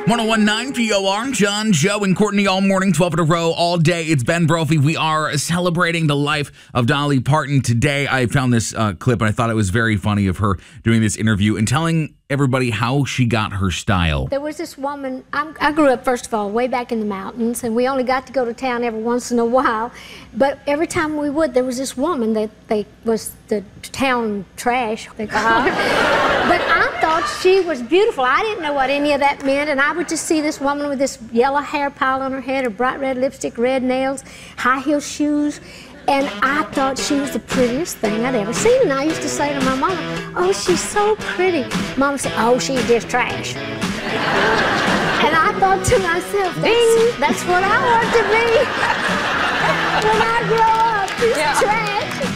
1019 POR, John, Joe, and Courtney all morning, 12 in a row, all day. It's Ben Brophy. We are celebrating the life of Dolly Parton today. I found this clip, and I thought it was very funny of her doing this interview and telling everybody how she got her style. There was this woman, I grew up, first of all, way back in the mountains, and we only got to go to town every once in a while. But every time we would, there was this woman that was the town trash, they called her. But I thought she was beautiful. I didn't know what any of that meant, and I would just see this woman with this yellow hair pile on her head, her bright red lipstick, red nails, high heel shoes. And I thought she was the prettiest thing I'd ever seen. And I used to say to my mama, "Oh, she's so pretty." Mama said, "Oh, she's just trash." And I thought to myself, that's what I want to be when I grow up, just trash.